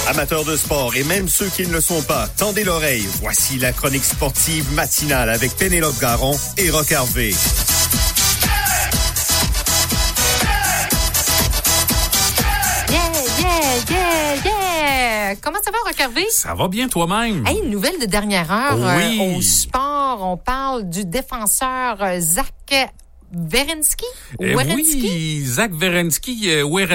Amateurs de sport et même ceux qui ne le sont pas, tendez l'oreille. Voici la chronique sportive matinale avec Pénélope Garon et Roch Harvey. Comment ça va, Roch Harvey? Ça va bien toi-même. Hey, une nouvelle de dernière heure Oui. au sport. On parle du défenseur Zach Werenski. Oui, Zach Werenski.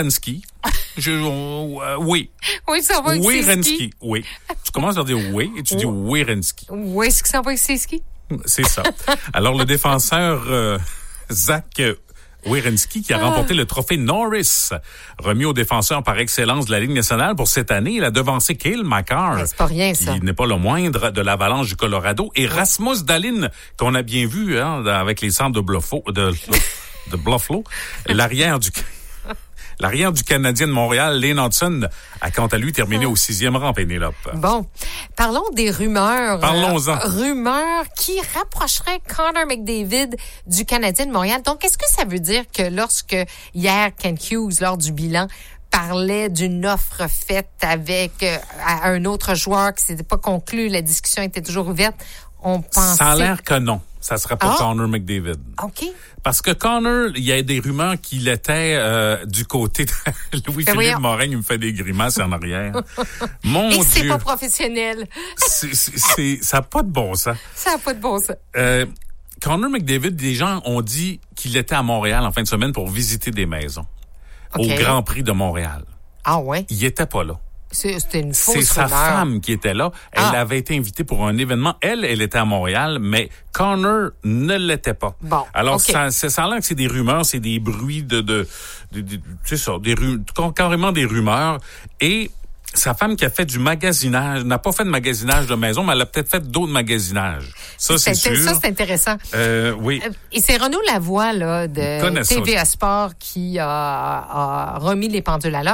Oui. Oui, ça va avec ses skis. Werenski, oui. Tu commences à dire oui et tu dis Werenski. Oui, est-ce que ça va avec ses skis? C'est ça. Alors, le défenseur Zach Werenski qui a remporté le trophée Norris, remis aux défenseurs par excellence de la Ligue nationale pour cette année. Il a devancé Cale Makar, c'est pas rien, ça. qui n'est pas le moindre de l'Avalanche du Colorado, et Rasmus Dahlin, qu'on a bien vu avec les centres de Buffalo, L'arrière du Canadien de Montréal, Lane Hudson, a quant à lui terminé au 6e rang, Pénélope. Bon, parlons des rumeurs. Parlons-en. Rumeurs qui rapprocheraient Connor McDavid du Canadien de Montréal. Donc, est-ce que ça veut dire que lorsque hier, Ken Hughes, lors du bilan, parlait d'une offre faite avec à un autre joueur qui s'était pas conclu, la discussion était toujours ouverte, on pensait... Ça a l'air que non. Ça serait pas Connor McDavid. OK. Parce que Connor, il y a des rumeurs qu'il était du côté de Louis-Philippe Morin, il me fait des grimaces en arrière. Mon Dieu. Et c'est pas professionnel. Ça n'a pas de bon sens. Ça n'a pas de bon sens. Connor McDavid, des gens ont dit qu'il était à Montréal en fin de semaine pour visiter des maisons. Okay. Au Grand Prix de Montréal. Ah ouais? Il était pas là. C'était une fausse C'est sa rumeur. femme qui était là. Elle avait été invitée pour un événement. Elle était à Montréal, mais Connor ne l'était pas. Bon. Alors, okay. ça a l'air que c'est des rumeurs, c'est des bruits c'est ça, carrément des rumeurs. Et sa femme qui a fait du magasinage, n'a pas fait de magasinage de maison, mais elle a peut-être fait d'autres magasinages. Ça, c'est sûr. Ça, c'est intéressant. Oui. Et c'est Renaud Lavoie, là, de TVA Sport qui a remis les pendules à l'heure.